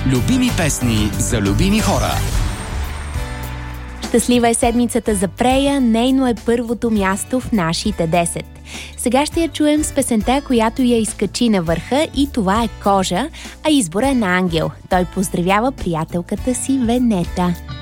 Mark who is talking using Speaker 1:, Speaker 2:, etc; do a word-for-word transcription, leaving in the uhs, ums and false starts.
Speaker 1: Любими песни за любими хора.
Speaker 2: Щастлива е седмицата за Прея, нейно е първото място в нашите десет. Сега ще я чуем с песента, която я изкачи на върха, и това е Кожа, а избора е на Ангел. Той поздравява приятелката си Венета.